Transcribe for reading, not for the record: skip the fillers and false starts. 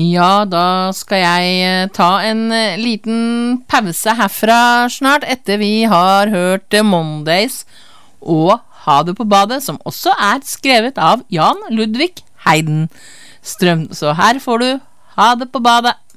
Ja, da skal jeg ta en liten pause herfra snart etter vi har hørt Mondays og Ha det på badet, som også skrevet av Jan Ludvig Heidenstrøm. Så her får du Ha det på badet.